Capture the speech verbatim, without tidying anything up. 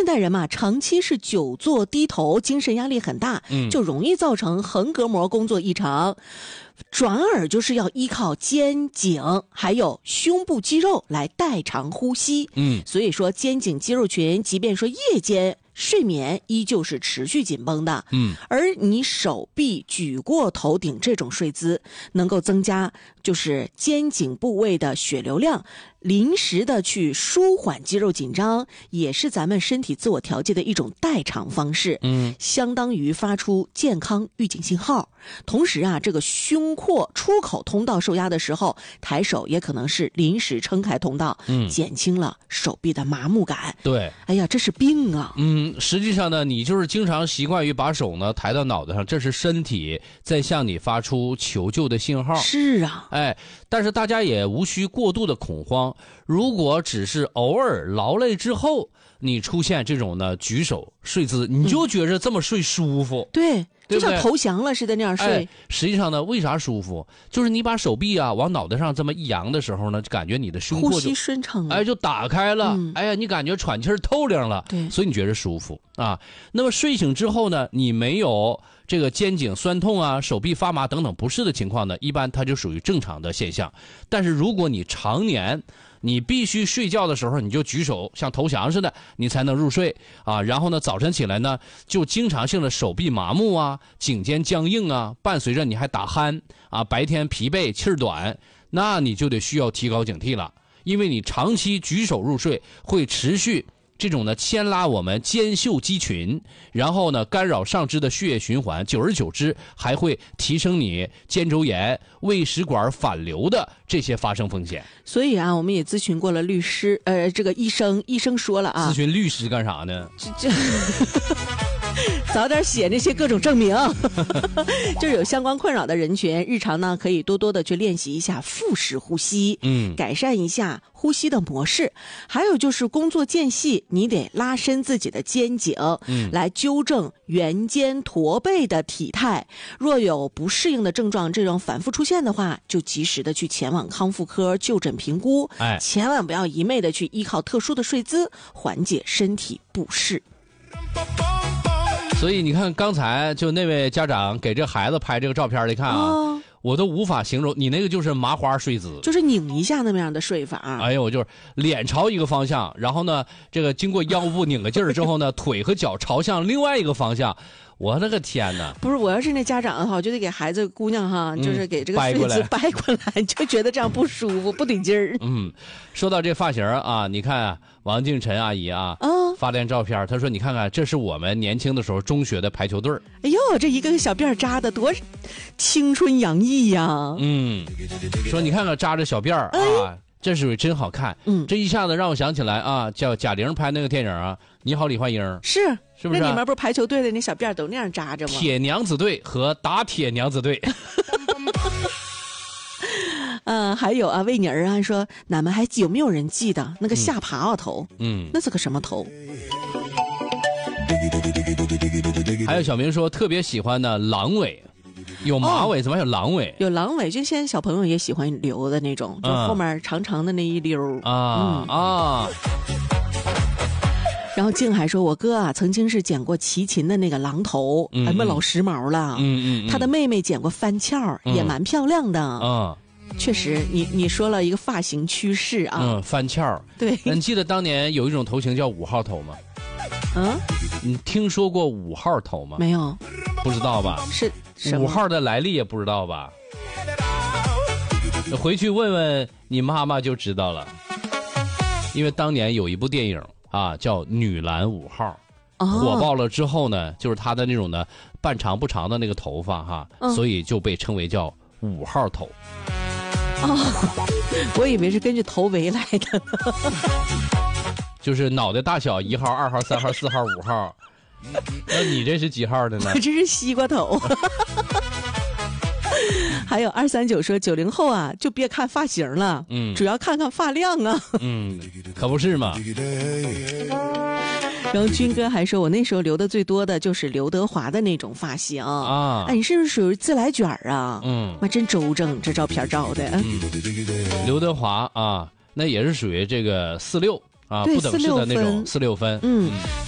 代人嘛，长期是久坐低头，精神压力很大， 嗯， 就容易造成横膈膜工作异常，转而就是要依靠肩颈还有胸部肌肉来代偿呼吸。 嗯， 所以说肩颈肌肉群，即便说夜间睡眠依旧是持续紧绷的。 嗯， 而你手臂举过头顶这种睡姿，能够增加就是肩颈部位的血流量，临时的去舒缓肌肉紧张，也是咱们身体自我调节的一种代偿方式。 嗯， 相当于发出健康预警信号。同时啊，这个胸廓出口通道受压的时候，抬手也可能是临时撑开通道， 嗯， 减轻了手臂的麻木感。 对， 哎呀，这是病啊。 嗯，实际上呢，你就是经常习惯于把手呢抬到脑袋上，这是身体在向你发出求救的信号。 是啊， 哎，但是大家也无需过度的恐慌。如果只是偶尔劳累之后，你出现这种呢举手睡姿，你就觉着这么睡舒服。 嗯、对。 对不对？ 就像投降了似的那样睡、 哎。实际上呢，为啥舒服？就是你把手臂啊往脑袋上这么一扬的时候呢，就感觉你的胸廓就呼吸顺畅了， 哎，就打开了、 嗯。 哎呀，你感觉喘气儿透亮了， 对， 所以你觉得舒服啊。那么睡醒之后呢，你没有这个肩颈酸痛啊、手臂发麻等等不适的情况呢，一般它就属于正常的现象。但是如果你常年你必须睡觉的时候你就举手像投降似的，你才能入睡啊。然后呢，早晨起来呢，就经常性的手臂麻木啊、颈肩僵硬啊，伴随着你还打鼾啊，白天疲惫、气儿短，那你就得需要提高警惕了，因为你长期举手入睡会持续这种呢牵拉我们肩袖肌群，然后呢干扰上肢的血液循环，久而久之还会提升你肩周炎、胃食管反流的这些发生风险。 所以啊，我们也咨询过了律师，呃，这个医生，医生说了啊， 咨询律师干啥呢？ 这这。早点写那些各种证明。就是有相关困扰的人群，日常呢可以多多的去练习一下腹式呼吸， 嗯， 改善一下呼吸的模式。还有就是工作间隙，你得拉伸自己的肩颈， 嗯， 来纠正圆肩驼背的体态。若有不适应的症状，这种反复出现的话，就及时的去前往康复科就诊评估。 哎， 千万不要一昧的去依靠特殊的睡姿缓解身体不适。 所以你看，刚才就那位家长给这孩子拍这个照片，你看啊、哦，我都无法形容，你那个就是麻花睡姿， 就是拧一下那么样的睡法。 哎呦，我就是脸朝一个方向，然后呢，这个经过腰部拧个劲儿之后呢，腿和脚朝向另外一个方向。我那个天哪！ 不是，我要是那家长的话，我就得给孩子姑娘哈，嗯、就是给这个睡姿掰过来，就觉得这样不舒服，不对劲儿。 嗯，说到这发型啊，你看、啊、王静晨阿姨啊， 啊、 哦，发张照片，她说：“你看看，这是我们年轻的时候中学的排球队。” 哎呦，这一个个小辫扎的多青春洋溢呀！ 嗯，说你看看扎着小辫儿啊。哎，这是真好看，嗯，这一下子让我想起来啊，叫贾玲拍那个电影啊，《你好，李焕英》， 是是不是、啊？ 那里面不是排球队的那小辫都那样扎着吗？ 铁娘子队和打铁娘子队。 嗯、呃，还有啊，魏妮儿啊说，俺们还有没有人记得那个下爬啊头？ 嗯， 那是个什么头？ 还有小明说特别喜欢的狼尾。有马尾、哦、怎么还有狼尾？ 有狼尾，就现在小朋友也喜欢留的那种，就后面长长的那一溜啊、嗯、啊。 然后静还说，我哥啊曾经是剪过齐秦的那个狼头， 嗯、 哎妈老时髦了。 嗯 嗯, 嗯。 他的妹妹剪过翻翘、嗯，也蛮漂亮的。 嗯， 确实，你你说了一个发型趋势啊。 嗯，翻翘。 对。 你记得当年有一种头型叫五号头吗？ 嗯， 你听说过五号头吗？ 没有。 不知道吧？ 是。 五号的来历也不知道吧？回去问问你妈妈就知道了。因为当年有一部电影啊，叫《女篮五号》， 哦， 火爆了之后呢，就是她的那种呢半长不长的那个头发哈，嗯、所以就被称为叫五号头。 哦，我以为是根据头围来的。 就是脑袋大小一号、二号、三号、四号、五号。那你这是几号的呢？ 我这是西瓜头。还有二三九说，九零后啊，就别看发型了，嗯，主要看看发量啊。 嗯，可不是嘛。 然后军哥还说，我那时候留的最多的就是刘德华的那种发型啊。 哎，你是不是属于自来卷啊？ 嗯， 妈真周正，这照片照的。 嗯，刘德华啊，那也是属于这个四六啊，不等式的那种四六分。 嗯。